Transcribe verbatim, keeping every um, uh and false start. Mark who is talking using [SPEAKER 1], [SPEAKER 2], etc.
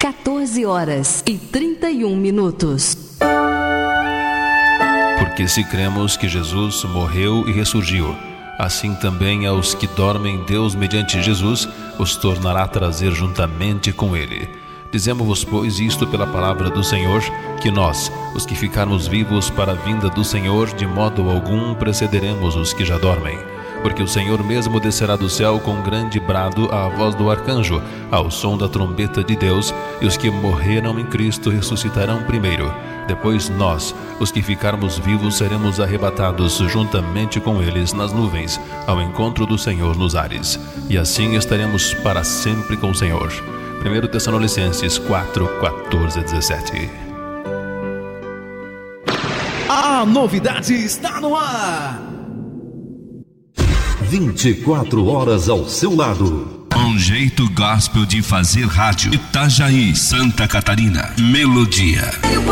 [SPEAKER 1] quatorze horas e trinta e um minutos.
[SPEAKER 2] Porque se cremos que Jesus morreu e ressurgiu, assim também aos que dormem Deus mediante Jesus os tornará a trazer juntamente com ele. Dizemos-vos, pois, isto pela palavra do Senhor, que nós, os que ficarmos vivos para a vinda do Senhor, de modo algum precederemos os que já dormem. Porque o Senhor mesmo descerá do céu com grande brado, à voz do arcanjo, ao som da trombeta de Deus, e os que morreram em Cristo ressuscitarão primeiro. Depois nós, os que ficarmos vivos, seremos arrebatados juntamente com eles nas nuvens, ao encontro do Senhor nos ares. E assim estaremos para sempre com o Senhor. primeiro Tessalonicenses quatro, quatorze a dezessete.
[SPEAKER 3] A novidade está no ar!
[SPEAKER 4] vinte e quatro horas ao seu lado.
[SPEAKER 5] Um jeito gospel de fazer rádio. Itajaí, Santa Catarina. Melodia.